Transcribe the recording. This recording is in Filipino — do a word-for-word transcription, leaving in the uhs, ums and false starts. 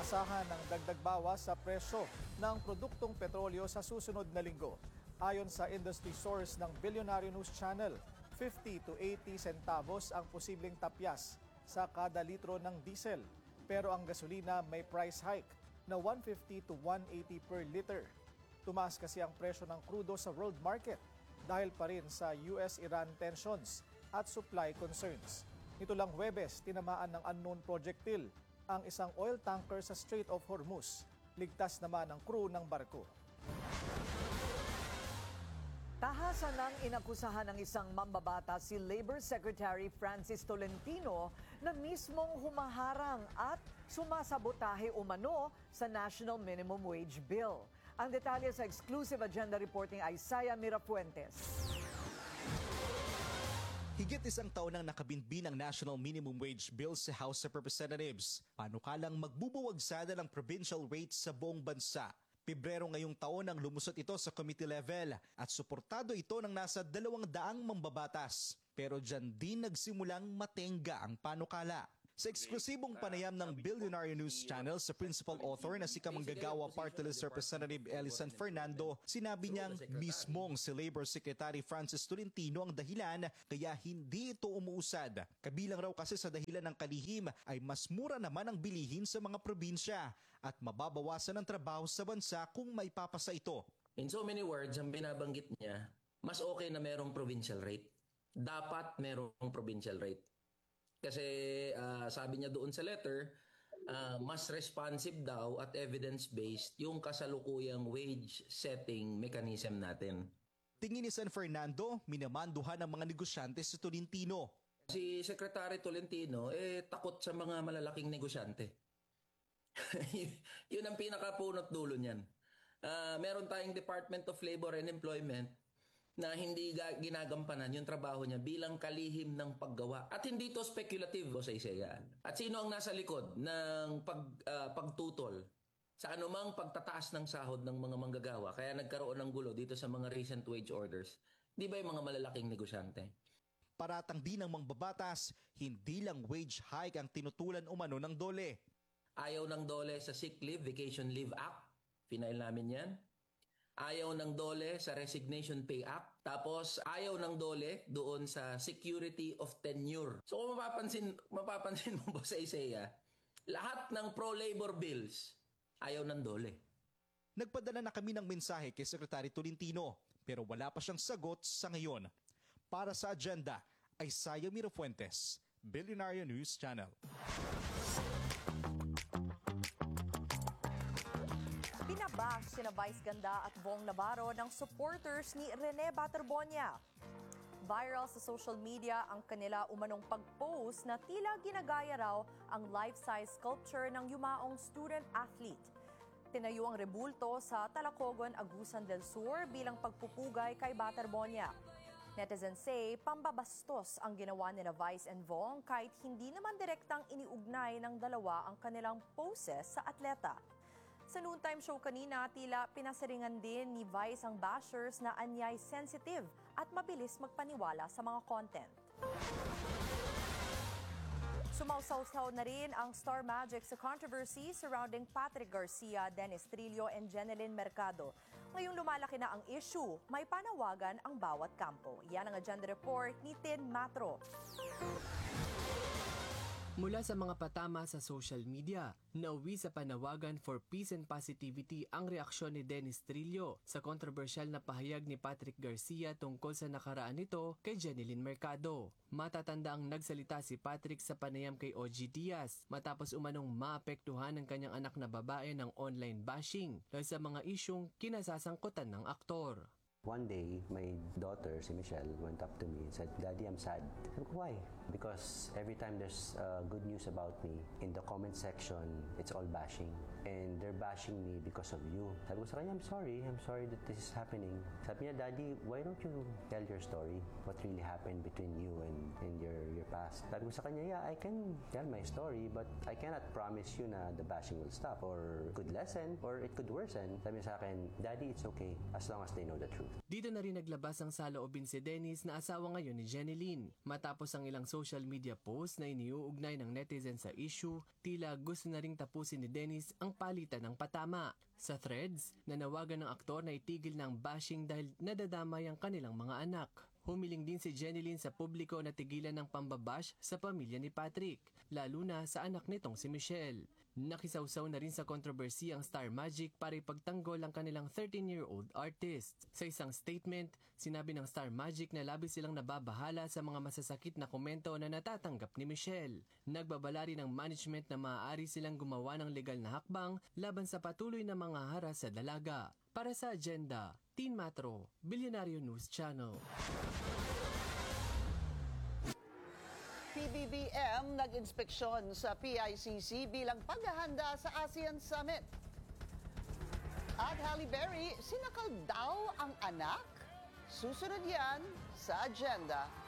Asahan ng dagdag bawas sa presyo ng produktong petrolyo sa susunod na linggo. Ayon sa industry source ng Billionaire News Channel, fifty to eighty centavos ang posibleng tapyas sa kada litro ng diesel. Pero ang gasolina may price hike na one fifty to one eighty per liter. Tumaas kasi ang presyo ng krudo sa world market dahil pa rin sa U S Iran tensions at supply concerns. Nito lang Huwebes, tinamaan ng unknown projectile ang isang oil tanker sa Strait of Hormuz. Ligtas naman ang crew ng barko. Tahasan ng inakusahan ng isang mambabata si Labor Secretary Francis Tolentino na mismong humaharang at sumasabotahe umano sa National Minimum Wage Bill. Ang detalye sa exclusive agenda reporting ay Saya Mirafuentes. Higit isang taon nang nakabinbin ang National Minimum Wage Bill sa House of Representatives. Panukalang magbubuwagsada ng provincial rates sa buong bansa. Pebrero ngayong taon ang lumusot ito sa committee level at suportado ito ng nasa dalawang daang mambabatas. Pero dyan din nagsimulang matenga ang panukala. Sa eksklusibong panayam ng Billionaire News Channel sa principal author na si Kamanggagawa Party List Representative Elisan Fernando, sinabi niyang mismong si Labor Secretary Francis Tolentino ang dahilan kaya hindi ito umuusad. Kabilang raw kasi sa dahilan ng kalihim ay mas mura naman ang bilihin sa mga probinsya at mababawasan ang trabaho sa bansa kung may papasa ito. In so many words, ang binabanggit niya, mas okay na merong provincial rate. Dapat merong provincial rate. Kasi uh, sabi niya doon sa letter, uh, mas responsive daw at evidence-based yung kasalukuyang wage setting mechanism natin. Tingin ni San Fernando, minamanduhan ng mga negosyante sa Tolentino. Si Secretary Tolentino, eh, takot sa mga malalaking negosyante. Yun ang pinakapunot dulo niyan. Uh, meron tayong Department of Labor and Employment na hindi ginagampanan yung trabaho niya bilang kalihim ng paggawa. At hindi to speculative o sa isayaan. At sino ang nasa likod ng pag, uh, pagtutol sa anumang pagtataas ng sahod ng mga manggagawa? Kaya nagkaroon ng gulo dito sa mga recent wage orders. Di ba yung mga malalaking negosyante? Paratang din ng mangbabatas, hindi lang wage hike ang tinutulan umano ng DOLE. Ayaw ng DOLE sa Sick Leave, Vacation Leave Act. Final namin yan. Ayaw ng DOLE sa Resignation Pay Act. Tapos ayaw ng DOLE doon sa Security of Tenure. So kung mapapansin, mapapansin mo ba sa ISEA, lahat ng pro-labor bills, ayaw ng DOLE. Nagpadala na kami ng mensahe kay Secretary Tolentino pero wala pa siyang sagot sa ngayon. Para sa agenda ay Saya Mirafuentes, Billionaire News Channel. Binabash sina Vice Ganda at Bong Navarro ng supporters ni Rene Baterbonia. Viral sa social media ang kanila umanong pag-post na tila ginagaya raw ang life-size sculpture ng yumaong student athlete. Tinayo ang rebulto sa Talacogon, Agusan del Sur bilang pagpupugay kay Baterbonia. Netizens say pambabastos ang ginawa nila Vice and Bong kahit hindi naman direktang iniugnay ng dalawa ang kanilang poses sa atleta. Sa noontime show kanina, tila pinasaringan din ni Vice ang bashers na anyay sensitive at mabilis magpaniwala sa mga content. Sumausaw-saw na rin ang Star Magic sa controversy surrounding Patrick Garcia, Dennis Trillo and Jeneline Mercado. Ngayong lumalaki na ang issue, may panawagan ang bawat kampo. Yan ang agenda report ni Tin Matro. Mula sa mga patama sa social media, nauwi sa panawagan for peace and positivity ang reaksyon ni Dennis Trillo sa kontrobersyal na pahayag ni Patrick Garcia tungkol sa nakaraan nito kay Jeneline Mercado. Matatanda ang nagsalita si Patrick sa panayam kay O G Diaz matapos umanong maapektuhan ng kanyang anak na babae ng online bashing dahil sa mga isyong kinasasangkutan ng aktor. One day, my daughter, si Michelle, went up to me and said, "Daddy, I'm sad." Sabi ko, why? Because every time there's uh, good news about me, in the comment section, it's all bashing. And they're bashing me because of you. Sabi ko sa kanya, I'm sorry. I'm sorry that this is happening. Sabi niya, Daddy, why don't you tell your story? What really happened between you and, and your, your past? Sabi ko sa kanya, yeah, I can tell my story, but I cannot promise you na the bashing will stop or could lessen or it could worsen. Sabi niya sa akin, Daddy, it's okay as long as they know the truth. Dito na rin naglabas ang saloobin si Dennis na asawa ngayon ni Jeneline matapos ang ilang social media post na iniuugnay ng netizen sa issue, tila gusto na ring tapusin ni Dennis ang palitan ng patama. Sa threads, nanawagan ng aktor na itigil ng bashing dahil nadadamay ang kanilang mga anak. Humiling din si Jenilyn sa publiko na tigilan ng pambabash sa pamilya ni Patrick, lalo na sa anak nitong si Michelle. Nakisawsaw na rin sa kontrobersi ang Star Magic para ipagtanggol ang kanilang thirteen-year-old artist. Sa isang statement, sinabi ng Star Magic na labis silang nababahala sa mga masasakit na komento na natatanggap ni Michelle. Nagbabala rin ng management na maaari silang gumawa ng legal na hakbang laban sa patuloy na mga haras sa dalaga. Para sa Agenda, Teen Matro, Billionario News Channel. P B B M nag-inspeksyon sa P I C C bilang paghahanda sa ASEAN Summit. At Halle Berry, sinakal daw ang anak? Susunod yan sa Agenda.